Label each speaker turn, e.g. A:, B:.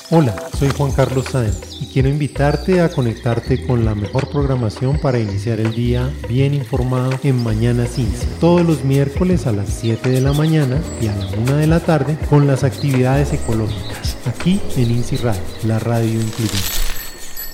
A: Hola, soy Juan Carlos Sáenz y quiero invitarte a conectarte con la mejor programación para iniciar el día bien informado en Mañanas INSI. Todos los miércoles a las 7 de la mañana y a la 1 de la tarde con las actividades ecológicas, aquí en INSI Radio, la radio incluyente.